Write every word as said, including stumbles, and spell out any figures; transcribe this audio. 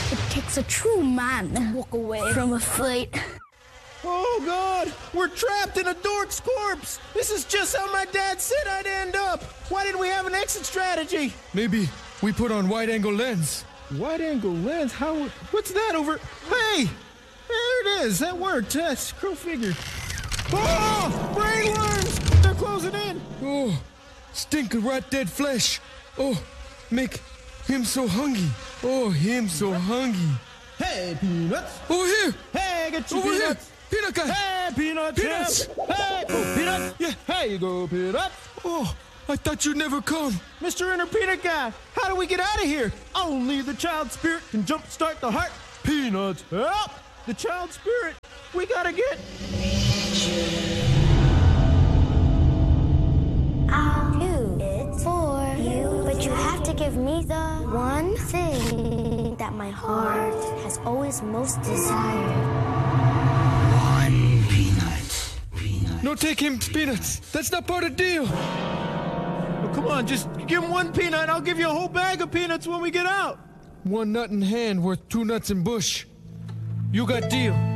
It takes a true man to walk away from a fight. Oh, God! We're trapped in a dork's corpse! This is just how my dad said I'd end up! Why didn't we have an exit strategy? Maybe we put on wide-angle lens. Wide-angle lens? How... What's that over... Hey! There it is! That worked! That's crow figure. Oh! Brain worms! They're closing in! Oh! Stink of rat dead flesh! Oh! Make him so hungry! Oh, him so hungry! Hey, Peanuts! Over here! Hey, get your Over peanuts! here! Peanut guy! Hey, Peanuts! Peanuts! Hey! Oh, Peanuts! Yeah! Hey, you go, Peanuts! Oh! I thought you'd never come! Mister Inner Peanut Guy, how do we get out of here? Only the child spirit can jumpstart the heart. Peanuts, help! The child spirit, we gotta get... I'll do it for you, but you have to give me the one thing that my heart has always most desired. One peanut. Peanut. No, take him peanuts! That's not part of the deal! Oh, come on, just give him one peanut and I'll give you a whole bag of peanuts when we get out. One nut in hand worth two nuts in bush. You got deal.